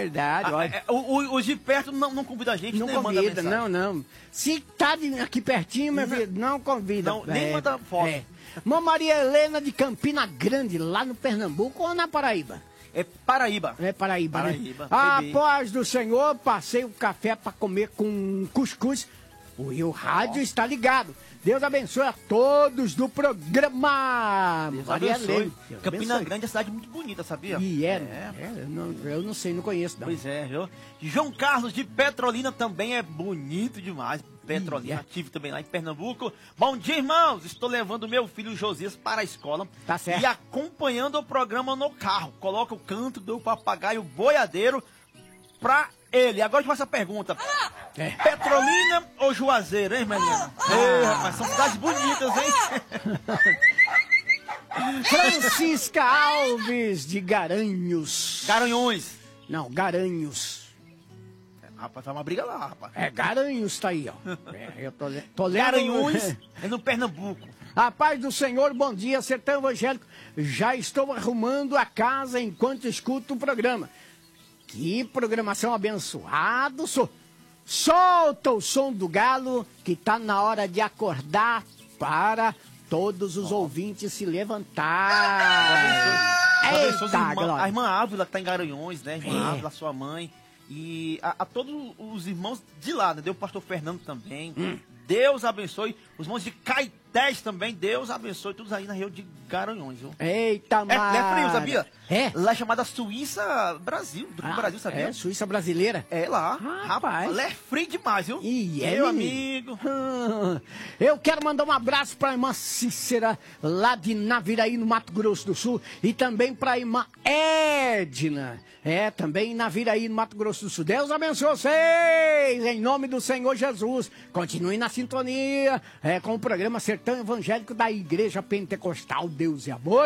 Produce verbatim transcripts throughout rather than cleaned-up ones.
verdade. Ah, é, o, o, os de perto não, não convida a gente, não nem convida, manda não, não. Se tá de, aqui pertinho, meu não, filho, não convida. Não, nem é, manda foto. É. Mãe Maria Helena de Campina Grande, lá no Pernambuco ou na Paraíba? É Paraíba. É Paraíba, Paraíba, né? bebê. A paz do Senhor, passei o café para comer com cuscuz. E o rádio está ligado. Deus abençoe a todos do programa. Deus Maria abençoe. Helena. Deus Campina abençoe. Grande é uma cidade muito bonita, sabia? E é, É. é, eu, não, eu não sei, não conheço. Não. Pois é, viu? João Carlos de Petrolina também é bonito demais. Petrolina, Ih, é. ativo também lá em Pernambuco. Bom dia, irmãos. Estou levando meu filho Josias para a escola. Tá certo. E acompanhando o programa no carro. Coloca o canto do papagaio boiadeiro pra ele. Agora a gente faz essa pergunta. É. Petrolina ou Juazeiro, hein, menina? Ei, rapaz, são cidades bonitas, hein? Francisca Alves de Garanhuns. Garanhões. Não, Garanhuns. Rapaz, tá uma briga lá, rapaz. É, Garanhuns tá aí, ó. É, eu tô, le- tô lendo. Garanhuns é no Pernambuco. A paz do Senhor, bom dia, sertão evangélico. Já estou arrumando a casa enquanto escuto o programa. Que programação abençoada, sou. Solta o som do galo, que tá na hora de acordar para todos os oh. ouvintes se levantar. Eita, Eita, irmã, Glória. a irmã Ávila que tá em Garanhuns, né? A irmã É. Ávila, sua mãe. E a, a todos os irmãos de lá, né? Deu o pastor Fernando também. Hum. Deus abençoe. Os irmãos de Caetés também. Deus abençoe. Todos aí na região de Garanhuns, viu? Eita, É, mano. é frio, sabia? É? Lá é chamada Suíça Brasil. Do Ah, Brasil, sabia? É, Suíça brasileira. É lá. Rapaz. Lá é frio demais, viu? E é, Meu menino? amigo. Hum, Eu quero mandar um abraço para a irmã Cícera, lá de Naviraí, no Mato Grosso do Sul, e também para a irmã Edna, é, também em Naviraí, no Mato Grosso do Sul. Deus abençoe vocês, em nome do Senhor Jesus. Continue na sintonia é, com o programa Sertão Evangélico da Igreja Pentecostal Deus e Amor.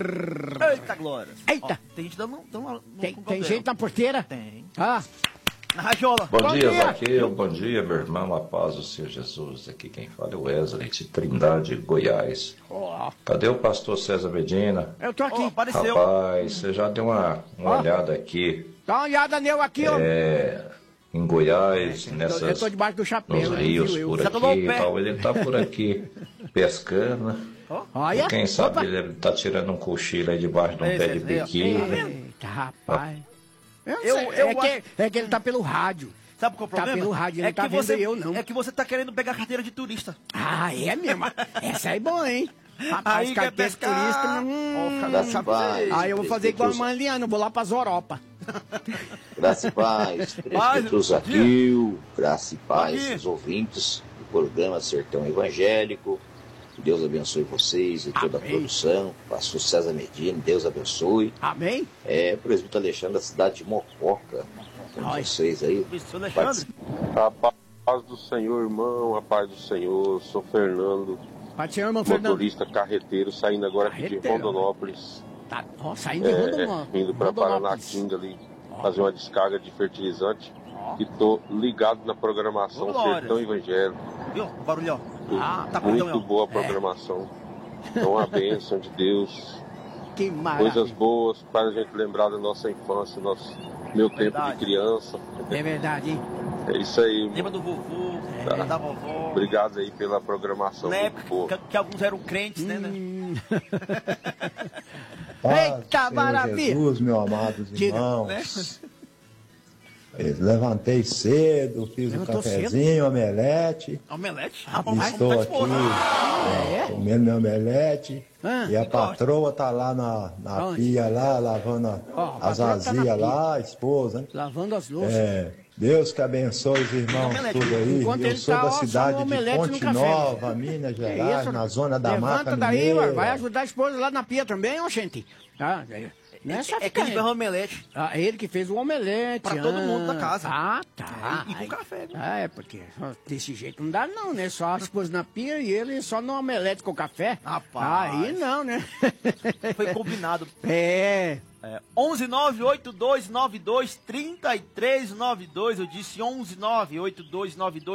Eita, glória. Eita. Ó, tem gente dando... dando Tem, tem gente na porteira? Tem. Ah, Na rajola. Bom, Bom dia, dia. Zaqueu. Bom dia, meu irmão. A paz do Senhor Jesus. Aqui quem fala é o Wesley, de Trindade, Goiás. ó, Cadê o pastor César Medina? eu tô aqui. Ó, apareceu. Rapaz, você já deu uma, uma Ó. olhada aqui, Dá uma olhada nele aqui, ó. é, em Goiás, Eu tô- nessas, eu tô debaixo do chapéu, nos não rios viu eu. por Você tomou aqui o e pé. tal. Ele tá por aqui pescando, né? Olha. Quem sabe Opa. ele tá tirando um cochilo aí debaixo de um Esse, pé de esse aí, ó. biquíni. Eita, rapaz. Eu não Eu- sei, eu é, que, acho- é que ele tá pelo rádio. Sabe qual é o Tá problema? pelo rádio, ele é tá que vendo você, eu, não. É que você tá querendo pegar carteira de turista. Ah, é mesmo? Essa é boa, hein? Rapaz, Aí quer carteira de pescar. turista. Hum, Ó, fica Graças sabe a Deus. dizer. aí eu vou fazer igual a Manliano, vou lá pra Zoropa. Graça e paz, Paz, presbítero Zaqueu, graça e Bom paz dia. aos ouvintes do programa Sertão Evangélico. Que Deus abençoe vocês e toda Amém. a produção. Pastor César Medina, Deus abençoe. Amém? É, presbítero Alexandre da cidade de Mococa, com Ai. vocês aí. Professor Alexandre. A paz do Senhor, irmão, a paz do Senhor. Sou Fernando, Pode ser, irmão Fernando. motorista carreteiro, saindo agora aqui de Carreteiro. Rondonópolis, Tá, ó, saindo de é, Rondonópolis. indo para Rondonópolis. Paranatinga ali, fazer uma descarga de fertilizante. E tô ligado na programação Ô, glória. Sertão Evangélico. Viu? O barulho, ó. Ah, Tá Muito cuidando, ó. boa a programação. É uma bênção de Deus. Que maravilha. Coisas boas para a gente lembrar da nossa infância, nosso, meu tempo Verdade. de criança. É verdade, hein? É isso aí, irmão. Lembra do vovô, Tá. da vovó. Obrigado aí pela programação. Na Muito época boa. que, que alguns eram crentes, né? né? Hum. Paz, Eita, Senhor maravilha. Jesus, meus amados Diga, irmãos. Eu levantei cedo, fiz um Levantou cafezinho, omelete. Omelete? Rapaz, Estou tá aqui disposto. é, comendo meu omelete. Ah, e a que gosta. patroa tá lá na, na Onde? pia, lá, lavando a- Ó, a as patroa tá na azias pia. lá, a esposa. Né? Lavando as louças. É, Deus que abençoe os irmãos Omelete. tudo aí. Enquanto Eu ele sou tá, da ó, só cidade um de omelete no Ponte café. Nova, Minas Que Gerais, isso? na zona da Levanta Mata daí, Mineira. vai ajudar a esposa lá na pia também, ó, gente. Ah, é- não é só É que ficar ele fez aí. omelete. Ah, ele que fez o omelete. Pra todo mundo da casa. Ah, tá. É, e com Aí- café, né? Ah, é, porque ó, desse jeito não dá não, né? Só a esposa na pia e ele só no omelete com café. Rapaz. Aí não, né? Foi combinado. É. É, onze nove oito dois nove dois três três nove dois. Eu disse onze nove oito dois nove dois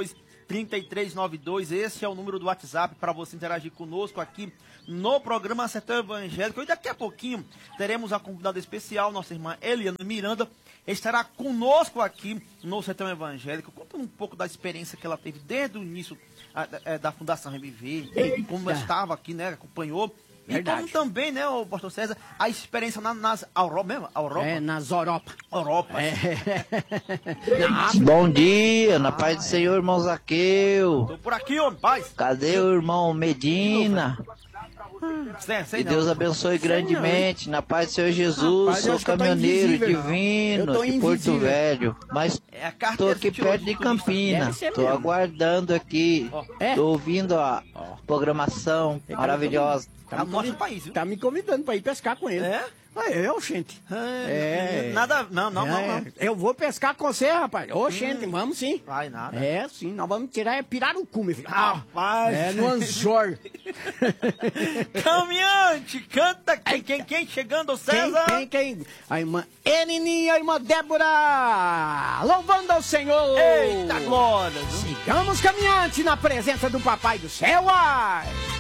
trinta e três noventa e dois. Esse é o número do WhatsApp para você interagir conosco aqui no programa Sertão Evangélico. E daqui a pouquinho teremos a convidada especial, nossa irmã Eliana Miranda, estará conosco aqui no Sertão Evangélico, contando um pouco da experiência que ela teve desde o início a, a, da Fundação Reviver, e como ela estava aqui, né, acompanhou. Verdade. E como também, né, o pastor César, a experiência na, nas Europa mesmo? Europa? É, nas Europa. Europa. É. Bom dia, na paz do Senhor, irmão Zaqueu. Tô por aqui, homem, paz. Cadê o irmão Medina? Sei, sei Que não. Deus abençoe grandemente, na paz do Senhor Jesus. Rapaz, eu Sou acho que eu tô caminhoneiro invisível. Eu divino tô de Porto invisível. Velho, mas É a carta tô aqui de perto de hoje, turista. Campina. Deve ser Tô mesmo. aguardando aqui, É? tô ouvindo a programação maravilhosa. Tá no nosso país, viu? Tá me convidando pra ir pescar com ele. É? Ah, eu, gente. É. Nada, não, não, não, É, não. Eu vou pescar com você, rapaz. Ô, gente, vamos sim. Vai nada. É, sim, nós vamos tirar é pirarucu, meu filho. Rapaz. É, no anzor. Caminhante, canta quem, quem, quem chegando, Quem, César? quem, quem? A irmã Enininha, a irmã Débora, louvando ao Senhor. Eita glória. Sigamos caminhante na presença do Papai do Céu. Ai.